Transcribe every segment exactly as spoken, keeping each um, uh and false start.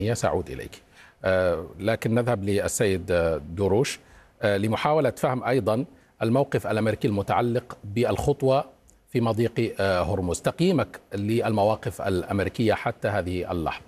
سأعود إليك. لكن نذهب للسيد دروش لمحاولة فهم أيضا الموقف الأمريكي المتعلق بالخطوة في مضيق هرمز. تقييمك للمواقف الأمريكية حتى هذه اللحظة.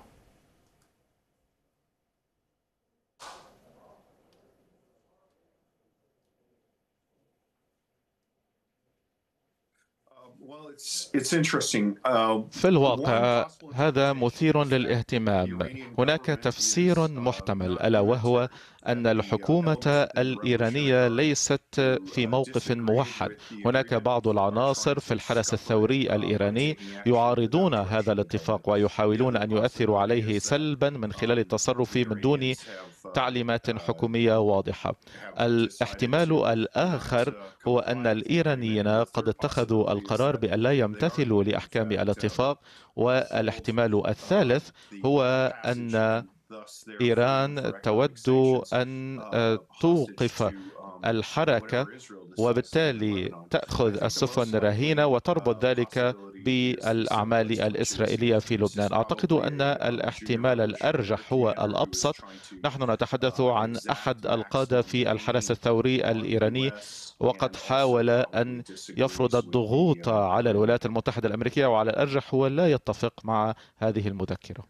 في الواقع هذا مثير للاهتمام. هناك تفسير محتمل، ألا وهو أن الحكومة الإيرانية ليست في موقف موحد. هناك بعض العناصر في الحرس الثوري الإيراني يعارضون هذا الاتفاق ويحاولون أن يؤثروا عليه سلبا من خلال التصرف من دون تعليمات حكومية واضحة. الاحتمال الآخر هو أن الإيرانيين قد اتخذوا القرار بأن لا يمتثلوا لأحكام الاتفاق، والاحتمال الثالث هو أن إيران تود أن توقف الحركة وبالتالي تأخذ السفن رهينة وتربط ذلك بالأعمال الإسرائيلية في لبنان. أعتقد أن الاحتمال الأرجح هو الأبسط. نحن نتحدث عن أحد القادة في الحرس الثوري الإيراني، وقد حاول أن يفرض الضغوط على الولايات المتحدة الأمريكية، وعلى الأرجح هو لا يتفق مع هذه المذكرة.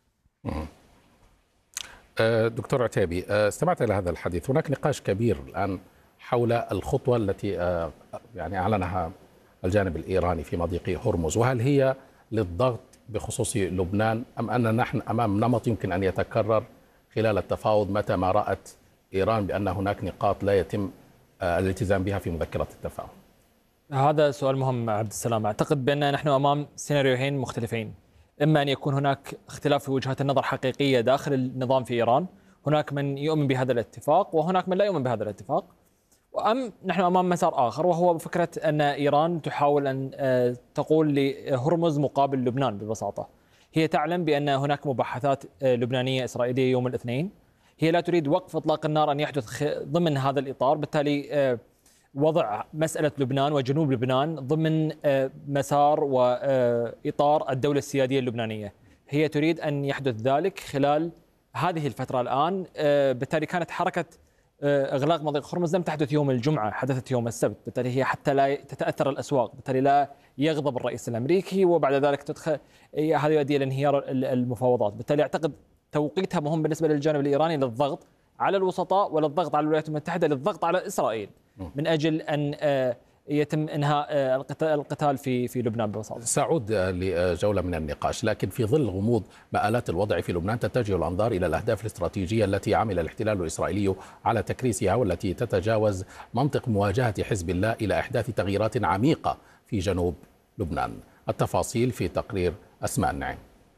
دكتور عتيبي، استمعت إلى هذا الحديث. هناك نقاش كبير الآن حول الخطوة التي يعني أعلنها الجانب الإيراني في مضيق هرمز، وهل هي للضغط بخصوص لبنان أم أن نحن أمام نمط يمكن أن يتكرر خلال التفاوض متى ما رأت إيران بأن هناك نقاط لا يتم الالتزام بها في مذكرة التفاهم؟ هذا سؤال مهم عبد السلام. أعتقد بأن نحن أمام سيناريوهين مختلفين. إما أن يكون هناك اختلاف في وجهات النظر حقيقية داخل النظام في إيران، هناك من يؤمن بهذا الاتفاق وهناك من لا يؤمن بهذا الاتفاق، وأم نحن أمام مسار آخر، وهو فكرة أن إيران تحاول أن تقول لهرمز مقابل لبنان. ببساطة هي تعلم بأن هناك مباحثات لبنانية إسرائيلية يوم الاثنين. هي لا تريد وقف إطلاق النار أن يحدث ضمن هذا الإطار، بالتالي وضع مسألة لبنان وجنوب لبنان ضمن مسار وإطار الدولة السيادية اللبنانية. هي تريد أن يحدث ذلك خلال هذه الفترة الآن. بالتالي كانت حركة إغلاق مضيق هرمز لم تحدث يوم الجمعة، حدثت يوم السبت. بالتالي هي حتى لا تتأثر الأسواق، بالتالي لا يغضب الرئيس الأمريكي وبعد ذلك تدخل هذا يؤدي إلى انهيار المفاوضات. بالتالي أعتقد توقيتها مهم بالنسبة للجانب الإيراني للضغط على الوسطاء وللضغط على الولايات المتحدة للضغط على إسرائيل من أجل أن يتم إنهاء القتال في في لبنان ببساطة. سأعود لجولة من النقاش، لكن في ظل غموض مآلات الوضع في لبنان تتجه الأنظار إلى الأهداف الاستراتيجية التي عمل الاحتلال الإسرائيلي على تكريسها، والتي تتجاوز منطق مواجهة حزب الله إلى إحداث تغييرات عميقة في جنوب لبنان. التفاصيل في تقرير أسماء النعيم.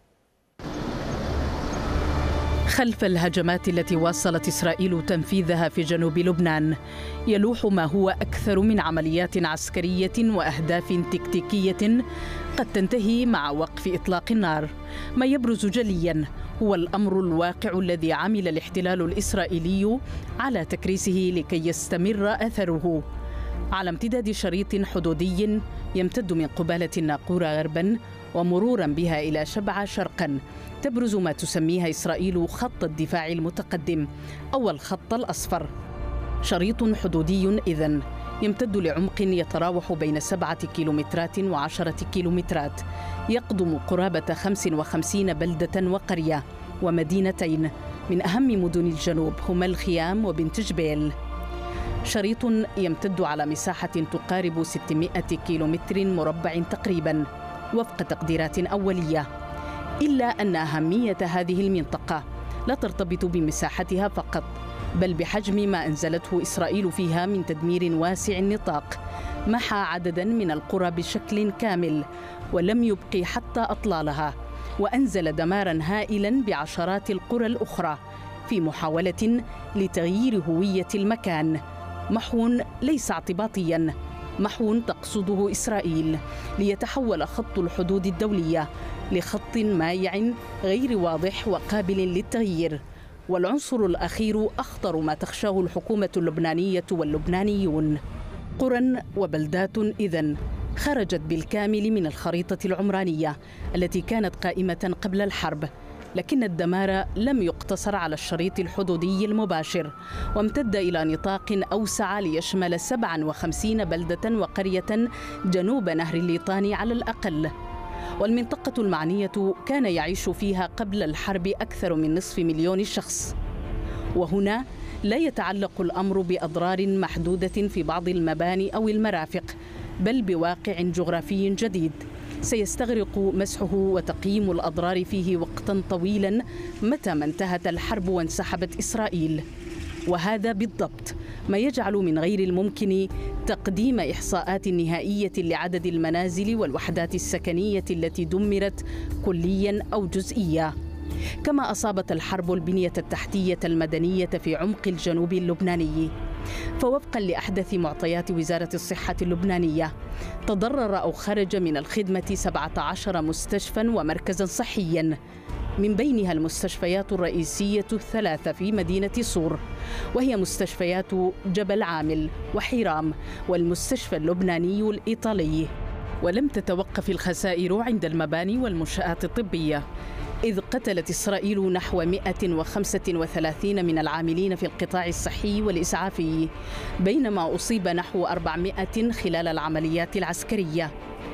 خلف الهجمات التي واصلت إسرائيل تنفيذها في جنوب لبنان يلوح ما هو أكثر من عمليات عسكرية وأهداف تكتيكية قد تنتهي مع وقف إطلاق النار. ما يبرز جليا هو الأمر الواقع الذي عمل الاحتلال الإسرائيلي على تكريسه لكي يستمر أثره على امتداد شريط حدودي يمتد من قبالة الناقورة غربا ومرورا بها إلى شبعة شرقا. تبرز ما تسميها إسرائيل خط الدفاع المتقدم أو الخط الأصفر، شريط حدودي إذن يمتد لعمق يتراوح بين سبعة كيلومترات وعشرة كيلومترات، يقضم قرابة خمس وخمسين بلدة وقرية ومدينتين من أهم مدن الجنوب هما الخيام وبنت جبيل. شريط يمتد على مساحة تقارب ستمائة كيلومتر مربع تقريبا وفق تقديرات أولية، إلا أن أهمية هذه المنطقة لا ترتبط بمساحتها فقط، بل بحجم ما أنزلته إسرائيل فيها من تدمير واسع النطاق. محى عددا من القرى بشكل كامل ولم يبق حتى أطلالها، وأنزل دمارا هائلا بعشرات القرى الأخرى في محاولة لتغيير هوية المكان. محو ليس اعتباطيا، محو تقصده إسرائيل ليتحول خط الحدود الدولية لخط مايع غير واضح وقابل للتغيير. والعنصر الأخير أخطر ما تخشاه الحكومة اللبنانية واللبنانيون. قرى وبلدات إذن خرجت بالكامل من الخريطة العمرانية التي كانت قائمة قبل الحرب، لكن الدمار لم يقتصر على الشريط الحدودي المباشر، وامتد إلى نطاق أوسع ليشمل سبعة وخمسين بلدة وقرية جنوب نهر الليطاني على الأقل. والمنطقة المعنية كان يعيش فيها قبل الحرب أكثر من نصف مليون شخص. وهنا لا يتعلق الأمر بأضرار محدودة في بعض المباني أو المرافق، بل بواقع جغرافي جديد سيستغرق مسحه وتقييم الأضرار فيه وقتا طويلا متى ما انتهت الحرب وانسحبت إسرائيل. وهذا بالضبط ما يجعل من غير الممكن تقديم إحصاءات نهائية لعدد المنازل والوحدات السكنية التي دمرت كليا أو جزئيا. كما أصابت الحرب البنية التحتية المدنية في عمق الجنوب اللبناني. فوفقا لأحدث معطيات وزارة الصحة اللبنانية، تضرر أو خرج من الخدمة سبعة عشر مستشفى ومركزا صحيا، من بينها المستشفيات الرئيسية الثلاثة في مدينة صور، وهي مستشفيات جبل عامل وحرام والمستشفى اللبناني الإيطالي. ولم تتوقف الخسائر عند المباني والمنشآت الطبية، إذ قتلت إسرائيل نحو مئة وخمسة وثلاثين من العاملين في القطاع الصحي والإسعافي، بينما أصيب نحو أربعمئة خلال العمليات العسكرية.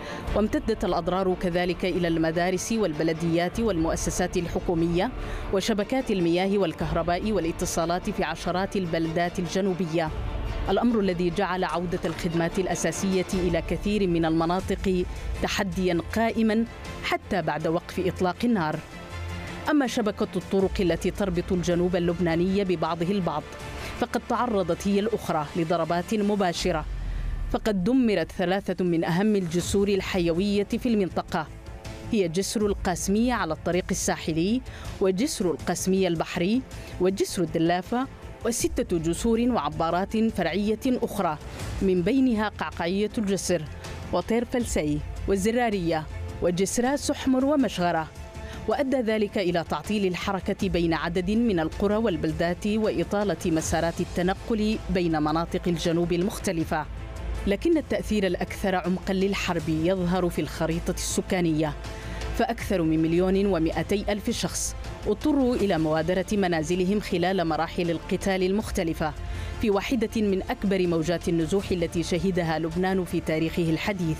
وامتدت الأضرار كذلك إلى المدارس والبلديات والمؤسسات الحكومية وشبكات المياه والكهرباء والاتصالات في عشرات البلدات الجنوبية، الأمر الذي جعل عودة الخدمات الأساسية إلى كثير من المناطق تحدياً قائماً حتى بعد وقف إطلاق النار. أما شبكة الطرق التي تربط الجنوب اللبناني ببعضه البعض فقد تعرضت هي الأخرى لضربات مباشرة، فقد دمرت ثلاثة من أهم الجسور الحيوية في المنطقة، هي جسر القاسمية على الطريق الساحلي، وجسر القاسمية البحري، وجسر الدلافة، وستة جسور وعبارات فرعية أخرى، من بينها قعقعية الجسر وطير فلسي والزرارية وجسرا سحمر ومشغرة. وأدى ذلك إلى تعطيل الحركة بين عدد من القرى والبلدات وإطالة مسارات التنقل بين مناطق الجنوب المختلفة. لكن التأثير الأكثر عمقاً للحرب يظهر في الخريطة السكانية، فأكثر من مليون ومئتي ألف شخص اضطروا إلى مغادرة منازلهم خلال مراحل القتال المختلفة، في واحدة من أكبر موجات النزوح التي شهدها لبنان في تاريخه الحديث.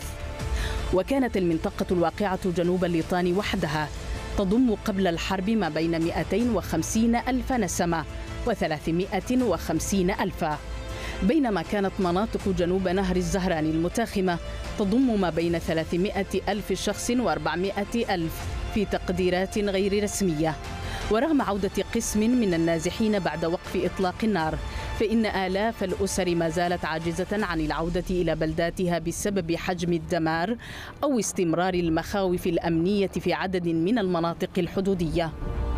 وكانت المنطقة الواقعة جنوب الليطان وحدها تضم قبل الحرب ما بين مئتين وخمسين ألف نسمة وثلاثمئة وخمسين ألفا، بينما كانت مناطق جنوب نهر الزهران المتاخمة تضم ما بين ثلاثمئة ألف شخص وأربعمئة ألف في تقديرات غير رسمية. ورغم عودة قسم من النازحين بعد وقف إطلاق النار، فإن آلاف الأسر ما زالت عاجزة عن العودة إلى بلداتها بسبب حجم الدمار أو استمرار المخاوف الأمنية في عدد من المناطق الحدودية.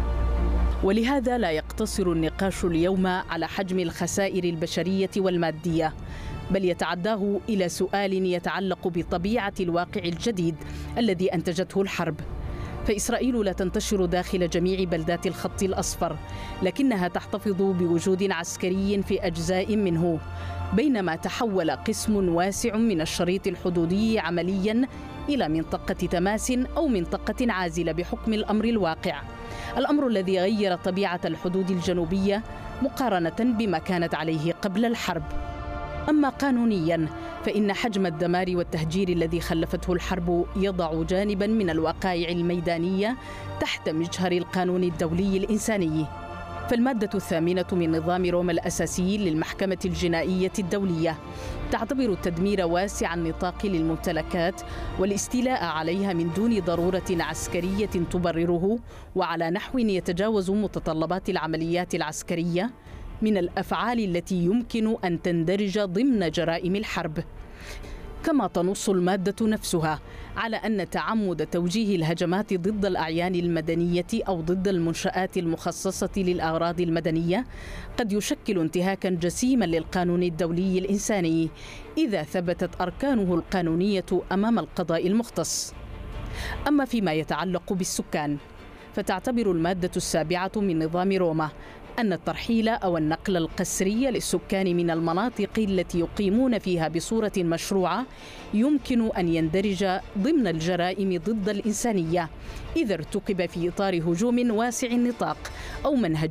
ولهذا لا يقتصر النقاش اليوم على حجم الخسائر البشرية والمادية، بل يتعداه إلى سؤال يتعلق بطبيعة الواقع الجديد الذي أنتجته الحرب. فإسرائيل لا تنتشر داخل جميع بلدات الخط الأصفر، لكنها تحتفظ بوجود عسكري في أجزاء منه، بينما تحول قسم واسع من الشريط الحدودي عملياً إلى منطقة تماس أو منطقة عازلة بحكم الأمر الواقع، الأمر الذي غير طبيعة الحدود الجنوبية مقارنة بما كانت عليه قبل الحرب. أما قانونياً فإن حجم الدمار والتهجير الذي خلفته الحرب يضع جانباً من الوقائع الميدانية تحت مجهر القانون الدولي الإنساني. فالمادة الثامنة من نظام روما الأساسي للمحكمة الجنائية الدولية تعتبر التدمير واسع النطاق للممتلكات والاستيلاء عليها من دون ضرورة عسكرية تبرره وعلى نحو يتجاوز متطلبات العمليات العسكرية من الأفعال التي يمكن أن تندرج ضمن جرائم الحرب. كما تنص المادة نفسها على أن تعمد توجيه الهجمات ضد الأعيان المدنية أو ضد المنشآت المخصصة للأغراض المدنية قد يشكل انتهاكاً جسيماً للقانون الدولي الإنساني إذا ثبتت أركانه القانونية أمام القضاء المختص. أما فيما يتعلق بالسكان، فتعتبر المادة السابعة من نظام روما أن الترحيل أو النقل القسري للسكان من المناطق التي يقيمون فيها بصورة مشروعة يمكن أن يندرج ضمن الجرائم ضد الإنسانية إذا ارتكب في إطار هجوم واسع النطاق أو منهج